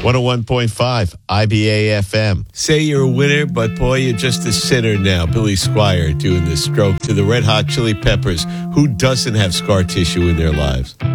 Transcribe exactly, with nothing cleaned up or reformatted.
one oh one point five I B A F M. Say you're a winner, but boy, you're just a sinner now. Billy Squier doing this stroke to the Red Hot Chili Peppers. Who doesn't have scar tissue in their lives?